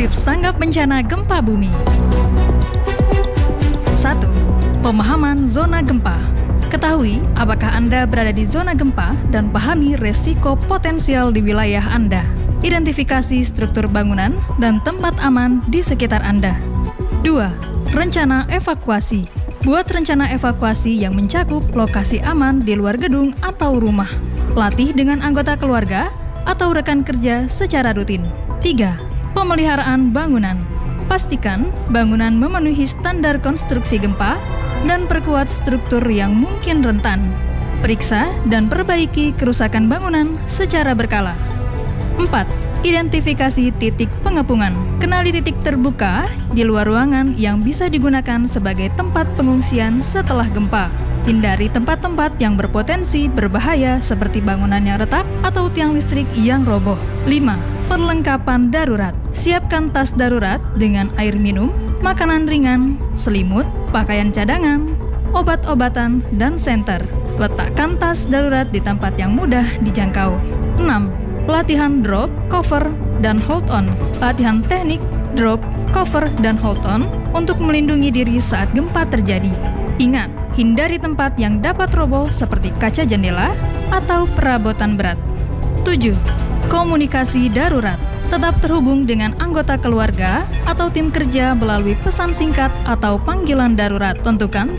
Tips tanggap bencana gempa bumi. 1. Pemahaman zona gempa. Ketahui apakah Anda berada di zona gempa dan pahami resiko potensial di wilayah Anda. Identifikasi struktur bangunan dan tempat aman di sekitar Anda. 2. Rencana evakuasi. Buat rencana evakuasi yang mencakup lokasi aman di luar gedung atau rumah. Latih dengan anggota keluarga atau rekan kerja secara rutin. 3. Pemeliharaan bangunan. Pastikan bangunan memenuhi standar konstruksi gempa dan perkuat struktur yang mungkin rentan. Periksa dan perbaiki kerusakan bangunan secara berkala. 4. Identifikasi titik pengepungan. Kenali titik terbuka di luar ruangan yang bisa digunakan sebagai tempat pengungsian setelah gempa. Hindari tempat-tempat yang berpotensi berbahaya seperti bangunan yang retak atau tiang listrik yang roboh. 5. Perlengkapan darurat. Siapkan tas darurat dengan air minum, makanan ringan, selimut, pakaian cadangan, obat-obatan, dan senter. Letakkan tas darurat di tempat yang mudah dijangkau. 6. Latihan drop, cover, dan hold on. Latihan teknik drop, cover, dan hold on untuk melindungi diri saat gempa terjadi. Ingat, hindari tempat yang dapat roboh seperti kaca jendela atau perabotan berat. 7. Komunikasi darurat. Tetap terhubung dengan anggota keluarga atau tim kerja melalui pesan singkat atau panggilan darurat. Tentukan